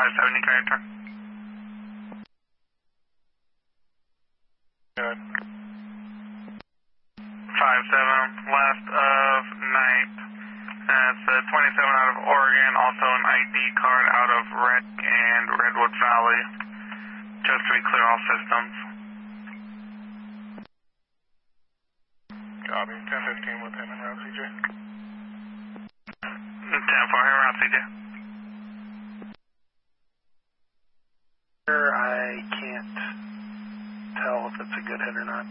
57, you can turn. Good. 57, last of night. It's 27 out of Oregon, also an ID card out of Red and Redwood Valley. Just to be clear, all systems. Copy. 10-15 with him and route CJ. 10-4, here around CJ. I can't tell if it's a good hit or not.